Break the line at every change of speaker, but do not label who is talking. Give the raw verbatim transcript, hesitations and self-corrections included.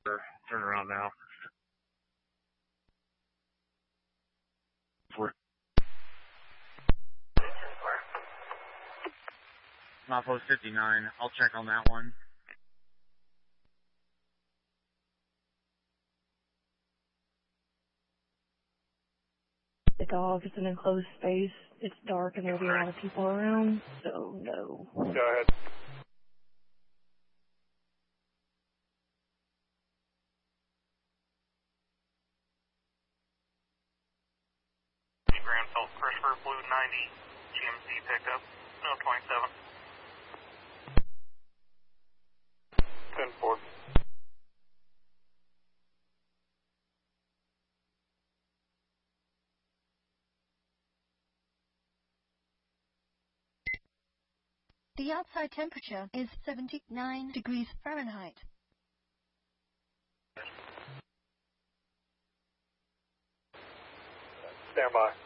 Turn around now. Four. Mapos fifty-nine. I'll check on that one.
The dog is an enclosed space. It's dark and there'll be a lot of people around, so no.
Go ahead.
Granville, Christopher, Blue ninety, G M C pickup, no twenty-seven.
ten four.
The outside temperature is seventy-nine degrees Fahrenheit.
Stand by.